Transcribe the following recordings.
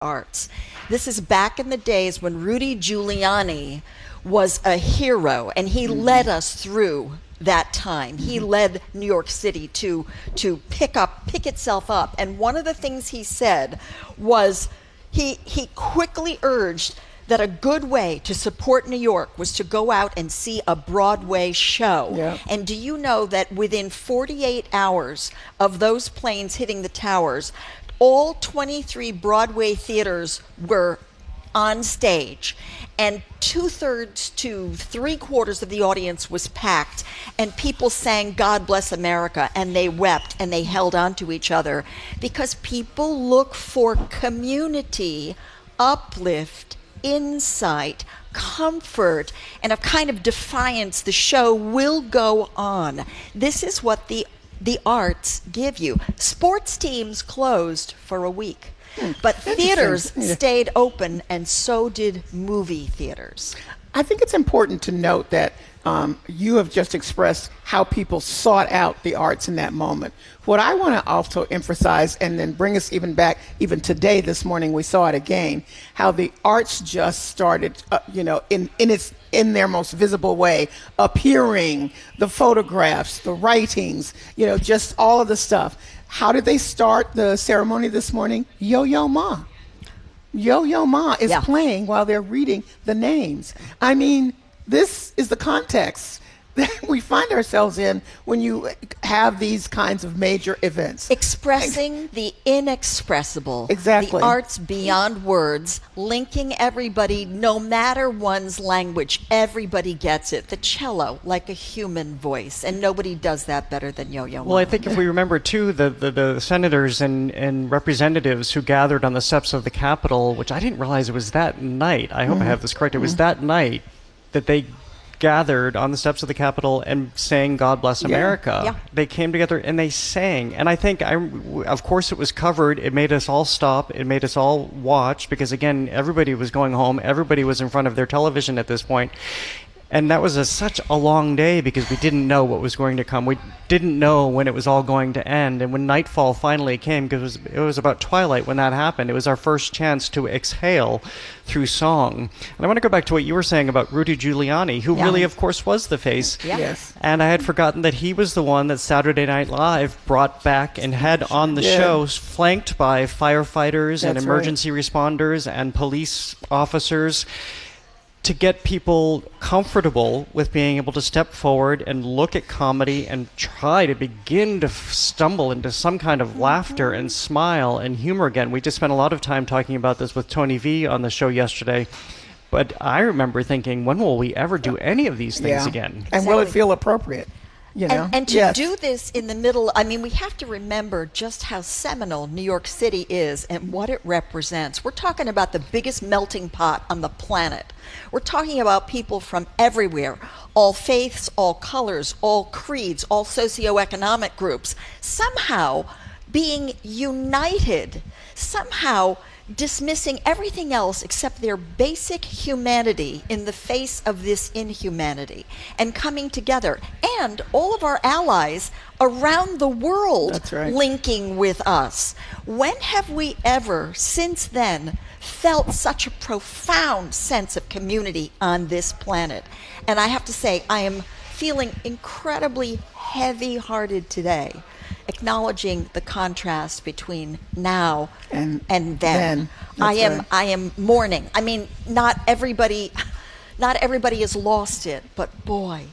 arts. This is back in the days when Rudy Giuliani was a hero, and he led us through that time. He led New York City to pick itself up. And one of the things he said was he quickly urged that a good way to support New York was to go out and see a Broadway show. Yeah. And do you know that within 48 hours of those planes hitting the towers, all 23 Broadway theaters were on stage, and 2/3 to 3/4 of the audience was packed, and people sang God Bless America, and they wept and they held on to each other, because people look for community, uplift, insight, comfort, and a kind of defiance. The show will go on. This is what the arts give you. Sports teams closed for a week. But theaters stayed open, and so did movie theaters. I think it's important to note that you have just expressed how people sought out the arts in that moment. What I want to also emphasize, and then bring us even back, even today, this morning, we saw it again, how the arts just started, in their most visible way, appearing, the photographs, the writings, just all of the stuff. How did they start the ceremony this morning? Yo-Yo Ma. Yo-Yo Ma is playing while they're reading the names. I mean, this is the context that we find ourselves in when you have these kinds of major events. Expressing the inexpressible. Exactly. The arts beyond words, linking everybody, no matter one's language. Everybody gets it. The cello, like a human voice, and nobody does that better than Yo-Yo Ma. Well, I think if we remember, too, the senators and representatives who gathered on the steps of the Capitol, which I didn't realize it was that night. I hope I have this correct. It was that night that they gathered on the steps of the Capitol and sang God Bless America. Yeah. They came together and they sang. And I think, of course, it was covered. It made us all stop. It made us all watch because, again, everybody was going home. Everybody was in front of their television at this point. And that was such a long day because we didn't know what was going to come. We didn't know when it was all going to end. And when nightfall finally came, because it was about twilight when that happened, it was our first chance to exhale through song. And I want to go back to what you were saying about Rudy Giuliani, who really, of course, was the face. Yeah. Yes. And I had forgotten that he was the one that Saturday Night Live brought back and had on the show, flanked by firefighters and emergency responders and police officers, to get people comfortable with being able to step forward and look at comedy and try to begin to stumble into some kind of laughter and smile and humor again. We just spent a lot of time talking about this with Tony V on the show yesterday. But I remember thinking, when will we ever do any of these things again? And will it feel appropriate? And to do this in the middle, I mean, we have to remember just how seminal New York City is and what it represents. We're talking about the biggest melting pot on the planet. We're talking about people from everywhere, all faiths, all colors, all creeds, all socioeconomic groups, somehow being united, somehow dismissing everything else except their basic humanity in the face of this inhumanity, and coming together, and all of our allies around the world linking with us. When have we ever since then felt such a profound sense of community on this planet? And I have to say, I am feeling incredibly heavy-hearted today, acknowledging the contrast between now and then. I am mourning. I mean, not everybody has lost it, but boy,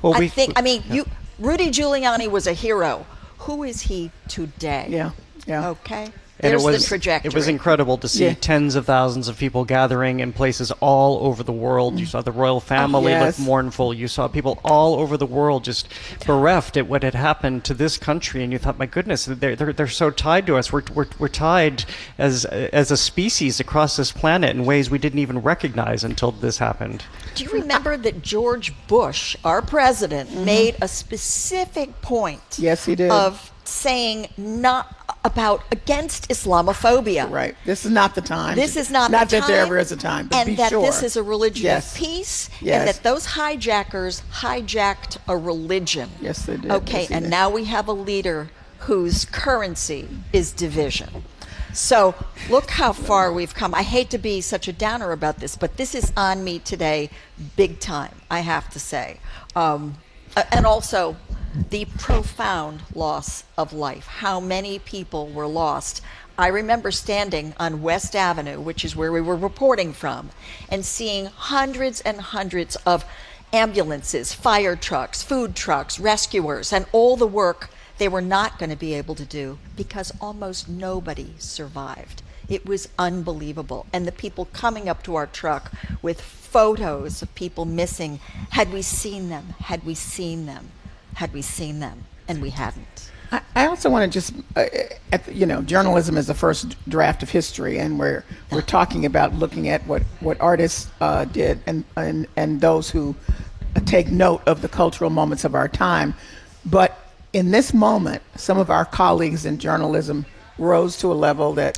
Rudy Giuliani was a hero. Who is he today? Yeah. Okay. And There's the trajectory. It was incredible to see tens of thousands of people gathering in places all over the world. You saw the royal family look mournful. You saw people all over the world just bereft at what had happened to this country. And you thought, my goodness, they're so tied to us. We're tied as a species across this planet in ways we didn't even recognize until this happened. Do you remember that George Bush, our president, made a specific point? Yes, he did. Of saying against Islamophobia. Right. This is not the time. This is not the time. Not that there time, ever is a time, but and be that sure. this is a religion of peace, and that those hijackers hijacked a religion. Yes, they did. Okay, yes, and now we have a leader whose currency is division. So look how far we've come. I hate to be such a downer about this, but this is on me today big time, I have to say. And also the profound loss of life. How many people were lost. I remember standing on West Avenue, which is where we were reporting from, and seeing hundreds and hundreds of ambulances, fire trucks, food trucks, rescuers, and all the work they were not going to be able to do because almost nobody survived. It was unbelievable. And the people coming up to our truck with photos of people missing, had we seen them, had we seen them, had we seen them, and we hadn't. I also want to just, journalism is the first draft of history, and we're talking about looking at what artists did and those who take note of the cultural moments of our time. But in this moment, some of our colleagues in journalism rose to a level that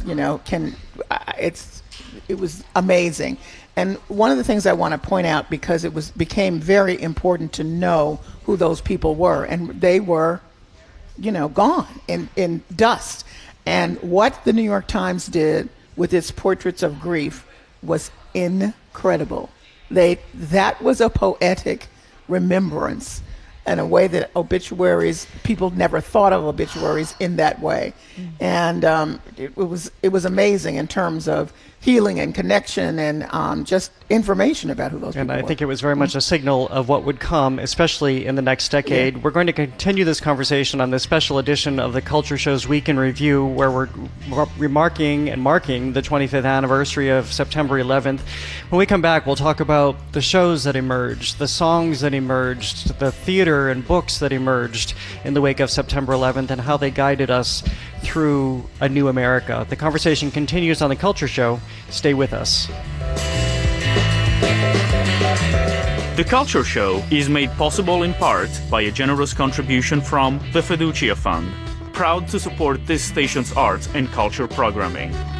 it was amazing. And one of the things I want to point out, because became very important to know who those people were, and they were gone in dust. And what the New York Times did with its portraits of grief was incredible. That was a poetic remembrance in a way that people never thought of obituaries in that way. And it was amazing in terms of healing and connection and just information about who those people were. And I think it was very much a signal of what would come, especially in the next decade. Yeah. We're going to continue this conversation on this special edition of the Culture Show's Week in Review, where we're marking the 25th anniversary of September 11th. When we come back, we'll talk about the shows that emerged, the songs that emerged, the theater and books that emerged in the wake of September 11th, and how they guided us through a new America. The conversation continues on the Culture Show. Stay with us. The Culture Show is made possible in part by a generous contribution from the Fiducia Fund, proud to support this station's arts and culture programming.